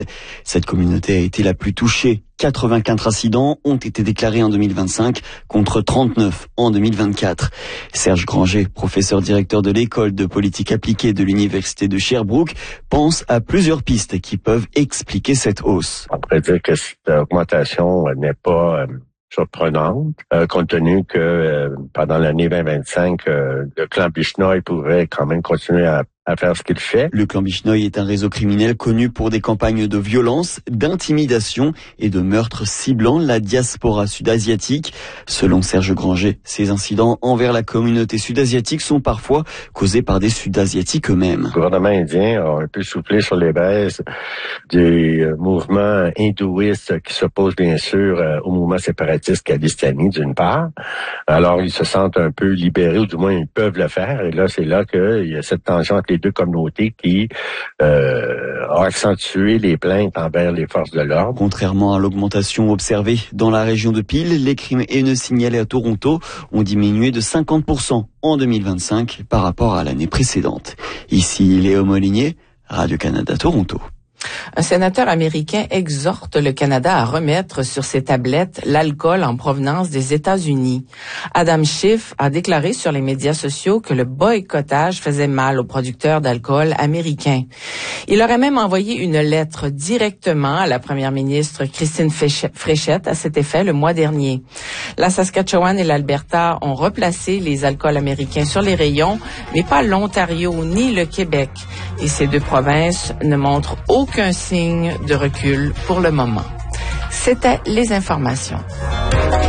Cette communauté a été la plus touchée. 84 incidents ont été déclarés en 2025 contre 39 en 2024. Serge Granger, professeur directeur de l'école de politique appliquée de l'université de Sherbrooke, pense à plusieurs pistes qui peuvent expliquer cette hausse. On pourrait dire que cette augmentation n'est pas surprenante, compte tenu que pendant l'année 2025, le clan Bishnoi pourrait quand même continuer à faire ce qu'il fait. Le clan Bishnoi est un réseau criminel connu pour des campagnes de violence, d'intimidation et de meurtres ciblant la diaspora sud-asiatique. Selon Serge Granger, ces incidents envers la communauté sud-asiatique sont parfois causés par des sud-asiatiques eux-mêmes. Le gouvernement indien a un peu soufflé sur les braises des mouvements hindouistes qui s'opposent bien sûr au mouvement séparatiste khalistani d'une part. Alors ils se sentent un peu libérés, ou du moins ils peuvent le faire. Et là, c'est là qu'il y a cette tension entre les deux communautés qui a accentué les plaintes envers les forces de l'ordre. Contrairement à l'augmentation observée dans la région de Peel, les crimes haineux signalés à Toronto ont diminué de 50% en 2025 par rapport à l'année précédente. Ici Léo Molinier, Radio-Canada Toronto. Un sénateur américain exhorte le Canada à remettre sur ses tablettes l'alcool en provenance des États-Unis. Adam Schiff a déclaré sur les médias sociaux que le boycottage faisait mal aux producteurs d'alcool américains. Il aurait même envoyé une lettre directement à la première ministre Christine Fréchette à cet effet le mois dernier. La Saskatchewan et l'Alberta ont replacé les alcools américains sur les rayons, mais pas l'Ontario ni le Québec. Et ces deux provinces ne montrent aucun signe de recul pour le moment. C'était les informations.